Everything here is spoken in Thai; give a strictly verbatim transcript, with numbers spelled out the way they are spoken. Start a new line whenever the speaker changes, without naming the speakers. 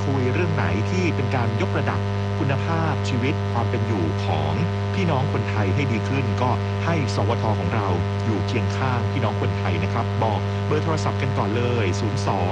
คุยเรื่องไหนที่เป็นการยกระดับคุณภาพชีวิตความเป็นอยู่ของพี่น้องคนไทยให้ดีขึ้นก็ให้สวทของเราอยู่เคียงข้างพี่น้องคนไทยนะครับบอกเบอร์โทรศัพท์กันก่อนเลยศูนย์ สอง